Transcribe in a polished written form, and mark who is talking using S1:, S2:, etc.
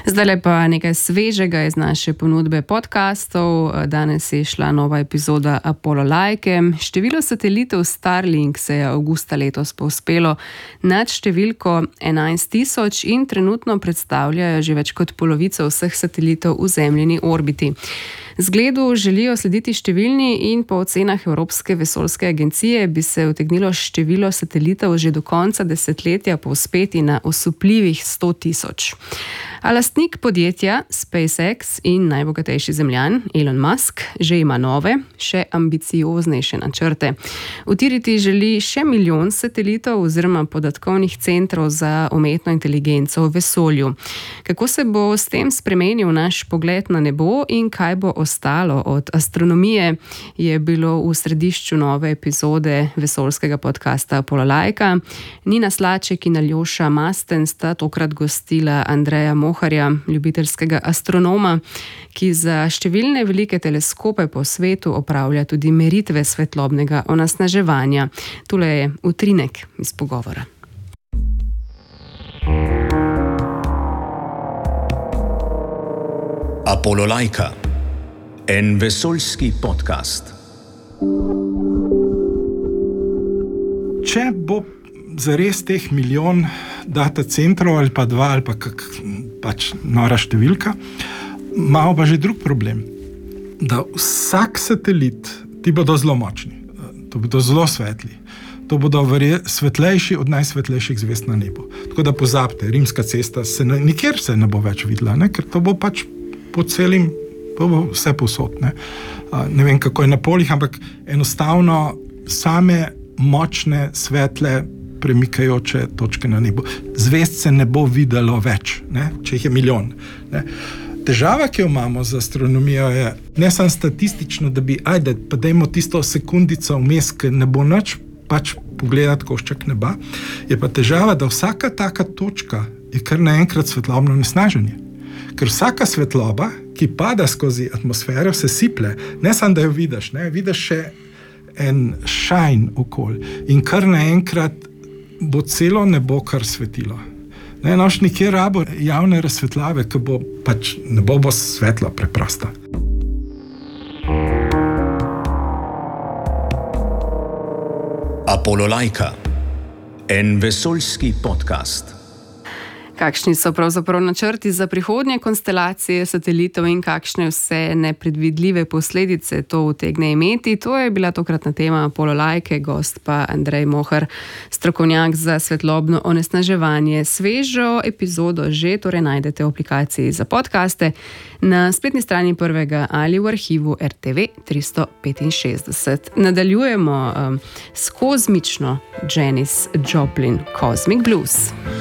S1: Zdaj pa nekaj svežega iz naše ponudbe podcastov. Danes je šla nova epizoda Apollo Lajke. Število satelitov Starlink se je avgusta letos povzpelo nad številko 11.000 in trenutno predstavljajo že več kot polovico vseh satelitov v Zemljini orbiti. Zgledu želijo slediti številni in po ocenah Evropske vesoljske agencije bi se utegnilo število satelitov že do konca desetletja povzpeti na osupljivih 100.000. A lastnik podjetja SpaceX in najbogatejši Zemljan Elon Musk že ima nove, še ambicioznejše načrte. Utiriti želi še 1 milijon satelitov oziroma podatkovnih centrov za umetno inteligenco v vesolju. Kako se bo s tem spremenil naš pogled na nebo in kaj bo ostalo od astronomije, je bilo v središču nove epizode vesoljskega podcasta Apollo Lajka. Nina Slaček in Aljoša Masten sta tokrat gostila Andreja Moharja, ljubiteljskega astronoma, ki za številne velike teleskope po svetu opravlja tudi meritve svetlobnega onesnaževanja. Tule je utrinek iz pogovora.
S2: Apollo Lajka, en vesoljski podcast.
S3: Če bo zares teh 1 milijon data centrov ali pa 2 ali pa pač nora številka, imamo pa že drug problem, da vsak satelit, ti bodo zelo močni, to bodo zelo svetli, to bodo svetlejši od najsvetlejših zvezd na nebu. Tako da pozabite, rimska cesta nikjer se ne bo več videla, ker to bo pač po celim, to bo vse povsod. Ne vem, kako je na polih, ampak enostavno same močne, svetle, premikajoče točke na nebu. Zvezd se ne bo videlo več, če jih je 1 milijon. Težava, ki jo imamo z astronomijo, je ne samo statistično, da bi, pa dajmo tisto sekundico vmes, ker ne bo nič, pač pogledati košček neba, je pa težava, da vsaka taka točka je kar naenkrat svetlobno onesnaženje. Ker vsaka svetloba, ki pada skozi atmosfero, se siple, ne samo, da jo vidiš, vidiš še en šajn okoli in kar naenkrat bo celo nebo kar svetilo. Noč nikjer rabo javne razsvetljave, ki bo pač nebo bo svetlo preprosto.
S2: Apollo Lajka, en vesoljski podcast.
S1: Kakšni so pravzaprav načrti za prihodnje konstelacije satelitov in kakšne vse nepredvidljive posledice to utegne imeti? To je bila tokratna tema Apollo Lajke, gost pa Andrej Mohar, strokovnjak za svetlobno onesnaževanje. Svežo epizodo že torej najdete v aplikaciji za podcaste, na spletni strani Prvega ali v arhivu RTV 365. Nadaljujemo s kozmično Janis Joplin Cosmic Blues.